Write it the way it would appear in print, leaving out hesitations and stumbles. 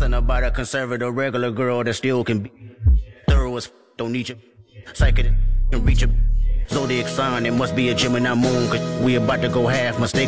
Something about a conservative regular girl that still can be thorough as don't need you. Psychic can reach a zodiac sign. It must be a Gemini moon, cause we about to go half mistake.